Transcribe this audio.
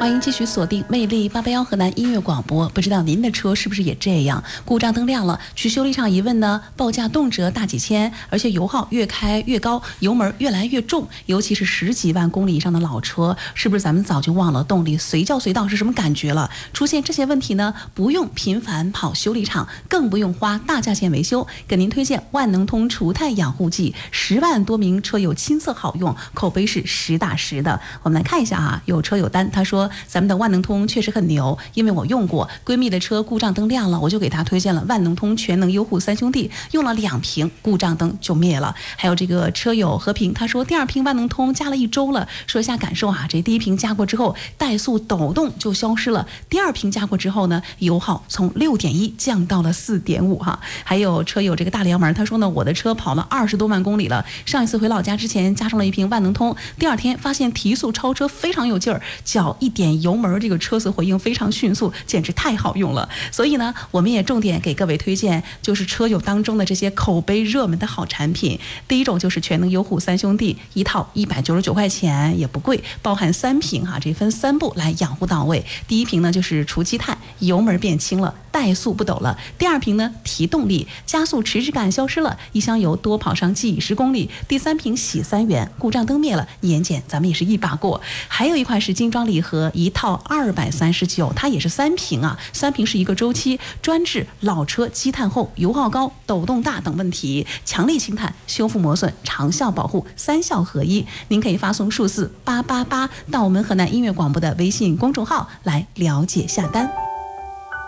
欢迎继续锁定魅力881河南音乐广播。不知道您的车是不是也这样？故障灯亮了，去修理厂一问呢，报价动辄大几千，而且油耗越开越高，油门越来越重。尤其是10几万公里以上的老车，是不是咱们早就忘了动力随叫随到是什么感觉了？出现这些问题呢，不用频繁跑修理厂，更不用花大价钱维修。给您推荐万能通除碳养护剂，10万多名车友亲测好用，口碑是实打实的。我们来看一下啊，有车友单他说，咱们的万能通确实很牛，因为我用过，闺蜜的车故障灯亮了，我就给她推荐了万能通全能优护3兄弟，用了2瓶，故障灯就灭了。还有这个车友和平，他说第2瓶万能通加了1周了，说一下感受啊，这第1瓶加过之后，怠速抖动就消失了，第2瓶加过之后呢，油耗从6.1降到了4.5哈。还有车友这个大梁门，他说呢，我的车跑了20多万公里了，上一次回老家之前加上了1瓶万能通，第2天发现提速超车非常有劲儿，脚一点油门，这个车子回应非常迅速，简直太好用了。所以呢，我们也重点给各位推荐，就是车友当中的这些口碑热门的好产品。第一种就是全能优护3兄弟，一套199块钱，也不贵，包含3瓶哈，这分3步来养护到位。第1瓶呢就是除积碳，油门变轻了，怠速不抖了；第2瓶呢提动力，加速迟滞感消失了，一箱油多跑上几十公里；第3瓶洗3元，故障灯灭了，年检咱们也是一把过。还有一款是精装礼盒，一套239，它也是3瓶啊，3瓶是一个周期，专治老车积碳厚、油耗高、抖动大等问题，强力清碳、修复磨损、长效保护，3效合一。您可以发送数字888到我们河南音乐广播的微信公众号来了解下单。